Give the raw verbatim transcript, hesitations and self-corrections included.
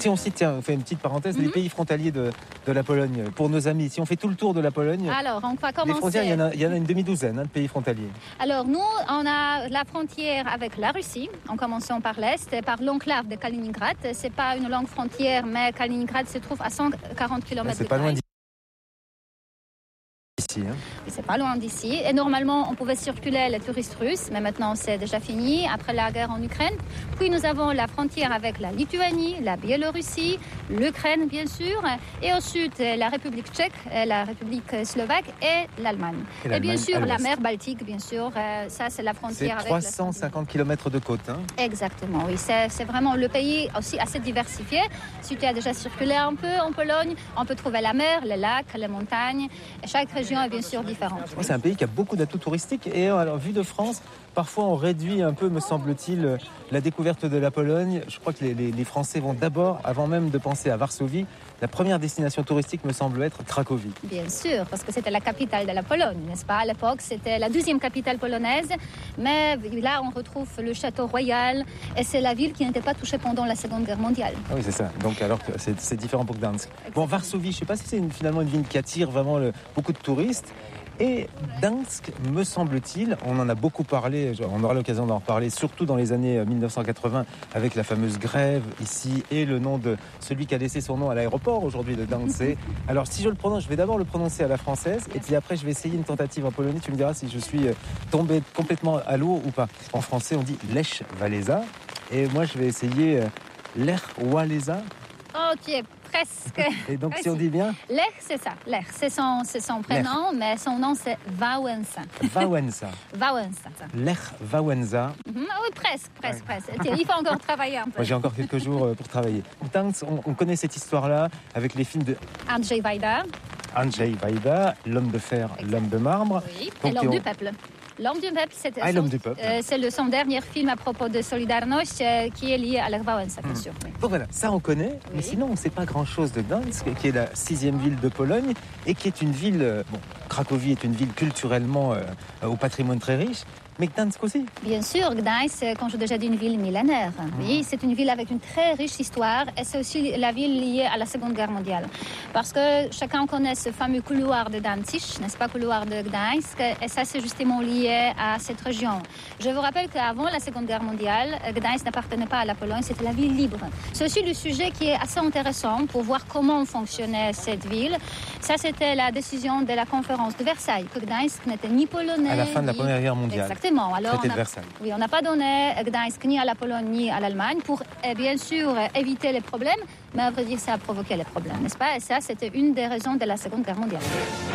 Si on cite, tiens, on fait une petite parenthèse, mm-hmm. les pays frontaliers de, de la Pologne, pour nos amis, si on fait tout le tour de la Pologne, alors, on va commencer... les frontières, il y en a, il y en a une demi-douzaine hein, de pays frontaliers. Alors, nous, on a la frontière avec la Russie, en commençant par l'Est, par l'enclave de Kaliningrad. Ce n'est pas une longue frontière, mais Kaliningrad se trouve à cent quarante kilomètres c'est de pas loin Gdańsk. Ici, hein. C'est pas loin d'ici. Et normalement, on pouvait circuler les touristes russes, mais maintenant c'est déjà fini après la guerre en Ukraine. Puis nous avons la frontière avec la Lituanie, la Biélorussie, l'Ukraine bien sûr, et au sud la République tchèque, la République slovaque et l'Allemagne. Et, l'Allemagne, et bien sûr la mer Baltique, bien sûr. Ça c'est la frontière c'est avec trois cent cinquante kilomètres de côte. Hein. Exactement, oui. C'est, c'est vraiment le pays aussi assez diversifié. Si tu as déjà circulé un peu en Pologne, on peut trouver la mer, les lacs, les montagnes. Et chaque région est bien sûr différente. Oui, c'est un pays qui a beaucoup d'atouts touristiques et alors vu de France, parfois on réduit un peu, me semble-t-il, la découverte de la Pologne. Je crois que les, les, les Français vont d'abord, avant même de penser à Varsovie, la première destination touristique me semble être Cracovie. Bien sûr, parce que c'était la capitale de la Pologne, n'est-ce pas? À l'époque, c'était la deuxième capitale polonaise, mais là on retrouve le château royal et c'est la ville qui n'était pas touchée pendant la Seconde Guerre mondiale. Ah oui, c'est ça. Donc alors que c'est, c'est différent pour Gdańsk. Bon, Varsovie, je ne sais pas si c'est une, finalement une ville qui attire vraiment le, beaucoup de touristes. Et Gdańsk, me semble-t-il, on en a beaucoup parlé, on aura l'occasion d'en reparler, surtout dans les années dix-neuf cent quatre-vingts, avec la fameuse grève ici, et le nom de celui qui a laissé son nom à l'aéroport aujourd'hui de Gdańsk. Alors si je le prononce, je vais d'abord le prononcer à la française, et puis après je vais essayer une tentative en polonais, tu me diras si je suis tombé complètement à l'eau ou pas. En français on dit Lech Walesa, et moi je vais essayer Lech Walesa. Oh, tu es presque. Et donc, si on dit bien Lech, c'est ça. Lech, c'est son, c'est son prénom, Lech. Mais son nom, c'est Wałęsa. Wałęsa. Wałęsa. Lech Wałęsa. Mm-hmm. Oui, presque, presque, ouais. presque. Il faut encore travailler un peu. Moi, j'ai encore quelques jours pour travailler. Gdańsk, on, on connaît cette histoire-là avec les films de Andrzej Wajda. Andrzej Wajda, l'homme de fer, exact. L'homme de marbre. Oui, donc, et l'homme on... du peuple. L'homme du peuple, c'est, ah, son, l'homme du peuple. Euh, c'est le, son dernier film à propos de Solidarność euh, qui est lié à Lech Wałęsa, bien mmh. sûr. Oui. Donc voilà, ça on connaît, oui. Mais sinon on ne sait pas grand-chose de Gdańsk, qui est la sixième ville de Pologne et qui est une ville, euh, bon, Cracovie est une ville culturellement euh, au patrimoine très riche, mais Gdańsk aussi. Bien sûr, Gdańsk, comme je l'ai déjà dit, une ville millénaire. Mmh. Oui, c'est une ville avec une très riche histoire et c'est aussi la ville liée à la Seconde Guerre mondiale. Parce que chacun connaît ce fameux couloir de Danzig, n'est-ce pas, couloir de Gdańsk, et ça c'est justement lié à cette région. Je vous rappelle qu'avant la Seconde Guerre mondiale, Gdańsk n'appartenait pas à la Pologne, c'était la ville libre. C'est aussi le sujet qui est assez intéressant pour voir comment fonctionnait cette ville. Ça, c'était la décision de la conférence de Versailles, que Gdańsk n'était ni polonais... À la fin de la ni... Première Guerre mondiale. Exactement. Alors, Traité on a... de Versailles. Oui, on n'a pas donné Gdańsk ni à la Pologne ni à l'Allemagne pour, eh bien sûr, éviter les problèmes, mais à vrai dire, ça a provoqué les problèmes, n'est-ce pas? Et ça, c'était une des raisons de la Seconde Guerre mondiale.